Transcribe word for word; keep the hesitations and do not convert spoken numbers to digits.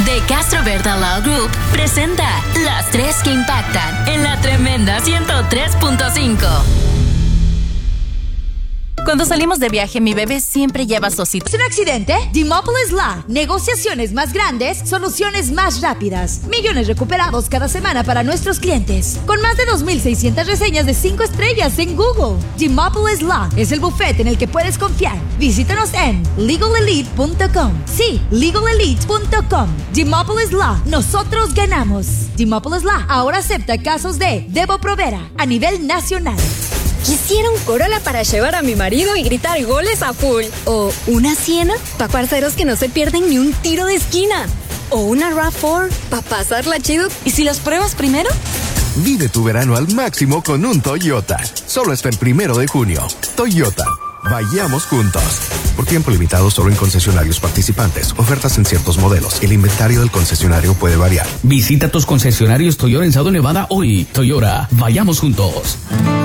de Castro Berta Law Group presenta Las Tres que Impactan en la tremenda ciento tres punto cinco. Cuando salimos de viaje, mi bebé siempre lleva Sosito. ¿Es un accidente? Dimópolis Law. Negociaciones más grandes, soluciones más rápidas. Millones recuperados cada semana para nuestros clientes. Con más de dos mil seiscientas reseñas de cinco estrellas en Google. Dimópolis Law es el bufete en el que puedes confiar. Visítanos en legal elite punto com. Sí, legal elite punto com. Dimópolis Law. Nosotros ganamos. Dimópolis Law ahora acepta casos de Debo Provera a nivel nacional. Quisiera un Corolla para llevar a mi marido y gritar goles a full. O una Siena para parceros que no se pierden ni un tiro de esquina. O una RAV cuatro para pasarla chido. ¿Y si los pruebas primero? Vive tu verano al máximo con un Toyota. Solo hasta el primero de junio. Toyota. Vayamos juntos. Por tiempo limitado solo en concesionarios participantes. Ofertas en ciertos modelos. El inventario del concesionario puede variar. Visita tus concesionarios Toyota en Sado Nevada hoy. Toyota. Vayamos juntos.